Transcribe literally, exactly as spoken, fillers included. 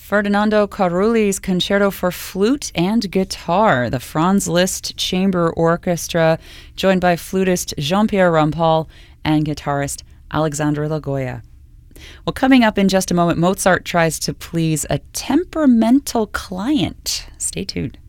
Ferdinando Carulli's Concerto for Flute and Guitar, the Franz Liszt Chamber Orchestra, joined by flutist Jean-Pierre Rampal and guitarist Alexandre Lagoya. Well, coming up in just a moment, Mozart tries to please a temperamental client. Stay tuned.